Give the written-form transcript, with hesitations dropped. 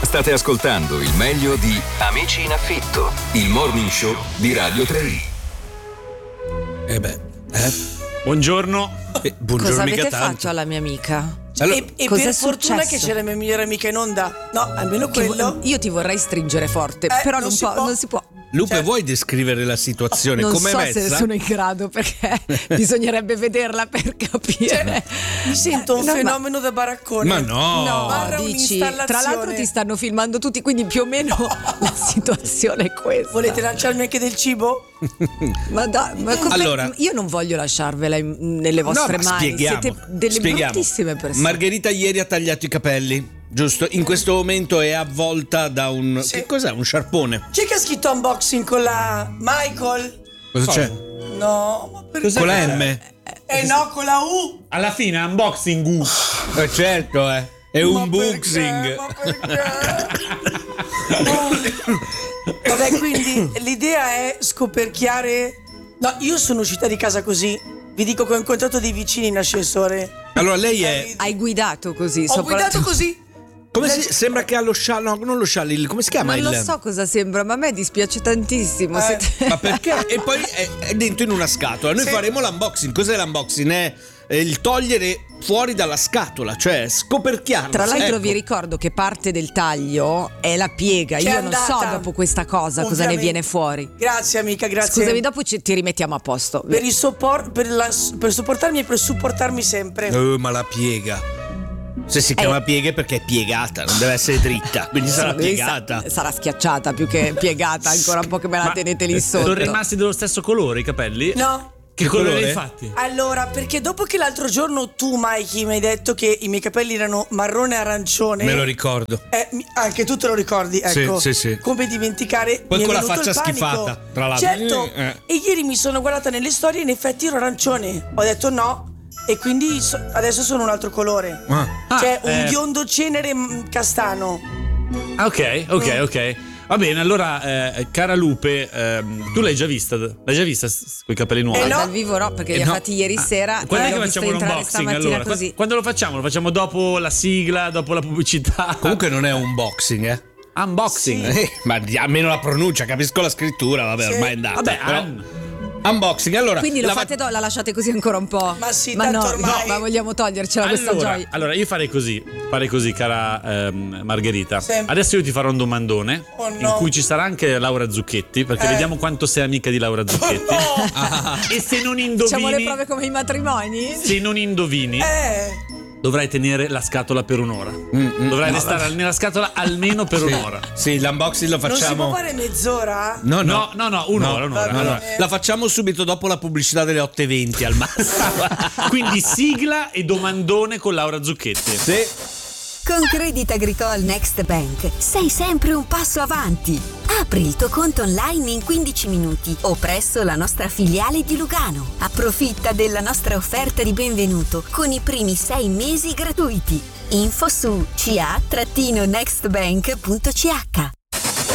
State ascoltando il meglio di Amici in affitto, il morning show di Radio 3. Buongiorno. Buongiorno. Cosa mica avete tanto. fatto alla mia amica? Allora, e Cos'è per fortuna successo? che c'è la mia migliore amica in onda. No, almeno quello. Io ti vorrei stringere forte, però non si può. Lupe, Certo. vuoi descrivere la situazione? Non Com'è so messa? se sono in grado, perché bisognerebbe vederla per capire. Cioè, mi sento un No, fenomeno da baraccone. Ma no. No, Barra dici, un'installazione. tra l'altro ti stanno filmando tutti, quindi più o meno la situazione è questa. Volete lanciarmi anche del cibo? Ma Allora- io non voglio lasciarvela nelle vostre No, ma mani. spieghiamo, Siete delle spieghiamo. bruttissime persone. Margherita ieri ha tagliato i capelli, giusto? In questo momento è avvolta da un... Sì. Che cos'è? Un sciarpone. C'è che ha scritto unboxing con la Michael? Cosa c'è? No, ma perché? Con la M? No, con la U. Alla fine unboxing. Certo, è Ma un perché? boxing. Ma perché? Vabbè, quindi l'idea è scoperchiare. No, io sono uscita di casa così. Vi dico che ho incontrato dei vicini in ascensore. Allora lei è... Hai guidato così, Ho guidato soprattutto. così. Come sembra che ha lo scialle... No, non lo scialle, come si chiama? Non lo il... so cosa sembra, ma a me dispiace tantissimo. Ma perché? E poi è dentro in una scatola. Noi Sì. faremo l'unboxing. Cos'è l'unboxing? È il togliere fuori dalla scatola, cioè scoperchiarlo. Tra l'altro Ecco. vi ricordo che parte del taglio è la piega. Che è Io non so andata. dopo questa cosa cosa ne Ovviamente. viene fuori. Grazie amica, grazie. Scusami, dopo ti rimettiamo a posto. Per il per sopportarmi e per supportarmi sempre. Ma la piega. Se si chiama piega è perché è piegata, non deve essere dritta, quindi sarà piegata. Sarà schiacciata più che piegata, ancora un po' che me la tenete lì sotto. Sono rimasti dello stesso colore i capelli? No. Che colore colore? li hai fatti? Allora, perché dopo che l'altro giorno tu, Mikey, mi hai detto che i miei capelli erano marrone e arancione. Me lo ricordo. Anche tu te lo ricordi, ecco. Sì, sì. Come dimenticare? Poi mi è con la venuto faccia il panico. schifata, tra l'altro. Certo. E ieri mi sono guardata nelle storie e in effetti ero arancione. Ho detto no. E quindi adesso sono un altro colore. Cioè un biondo cenere castano. Ok. Va bene, allora, cara Lupe, tu l'hai già vista? L'hai già vista coi capelli nuovi? no. Dal vivo no, perché li ha no. fatti ieri sera. Quando è e che l'ho visto facciamo entrare l'unboxing stamattina allora? così. Quando lo facciamo? Lo facciamo dopo la sigla, dopo la pubblicità? Comunque non è un boxing, eh. Unboxing. Ma almeno la pronuncia, capisco la scrittura, vabbè, Sì. ormai è andata. Vabbè, Però- unboxing, allora. Quindi lo fate la lasciate così ancora un po'. Ma sì, ma tanto no, ormai- ma vogliamo togliercela questa gioia. Allora, io farei così, cara Margherita. Sì. Adesso io ti farò un domandone Oh, no. in cui ci sarà anche Laura Zucchetti, perché vediamo quanto sei amica di Laura Zucchetti. E se non Facciamo le indovini, prove come i matrimoni? se non indovini, dovrai tenere la scatola per un'ora. Dovrai restare nella scatola almeno per un'ora. Sì, l'unboxing lo Non si può facciamo. fare mezz'ora? No, un'ora. No. La facciamo subito dopo la pubblicità delle 8:20 al massimo. Quindi sigla e domandone con Laura Zucchetti. Sì. Con Credit Agricole Next Bank sei sempre un passo avanti. Apri il tuo conto online in 15 minuti o presso la nostra filiale di Lugano. Approfitta della nostra offerta di benvenuto con i primi 6 mesi gratuiti. Info su ca-nextbank.ch.